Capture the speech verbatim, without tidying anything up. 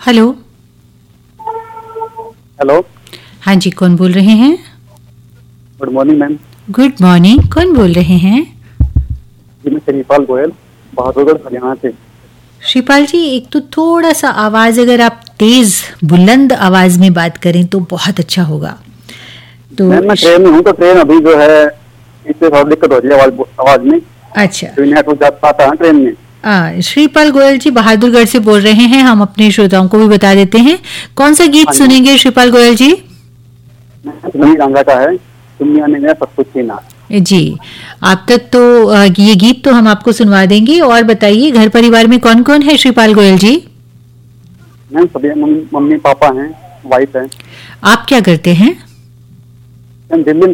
Hello. Hello. हाँ जी, कौन बोल रहे हैं? Good morning ma'am. Good morning, कौन बोल रहे हैं? जी मैं श्रीपाल गोयल, बहादुरगढ़ हरियाणा से। श्रीपाल जी, एक तो थोड़ा सा आवाज अगर आप तेज बुलंद आवाज में बात करें तो बहुत अच्छा होगा। तो मैम मैं ट्रेन में हूँ, तो ट्रेन अभी जो है इससे थोड़ी दिक्कत हो रही है आवाज आवाज में। अच्छा। तो नेटवर्क जाता आता है ट्रेन में। आ, श्रीपाल गोयल जी बहादुरगढ़ से बोल रहे हैं। हम अपने श्रोताओं को भी बता देते हैं कौन सा गीत हाँ जी। सुनेंगे श्रीपाल गोयल जी? नहीं गांजा का है, दुनिया ने मेरा सब कुछ छीना। जी, आप तक तो आ, ये गीत तो हम आपको सुनवा देंगे। और बताइए, घर परिवार में कौन कौन है श्रीपाल गोयल जी? मैम सभी मम्मी मम्मी पापा हैं, वाइफ है। आप क्या करते हैं? मैम दिल्ली में